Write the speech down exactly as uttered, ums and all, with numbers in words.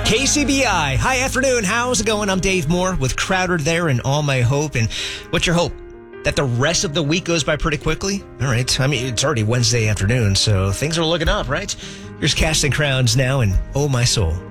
K C B I. Hi, afternoon. How's it going? I'm Dave Moore with Crowder there and All My Hope. And what's your hope? That the rest of the week goes by pretty quickly? All right. I mean, it's already Wednesday afternoon, so things are looking up, right? Here's Casting Crowns now and Oh My Soul.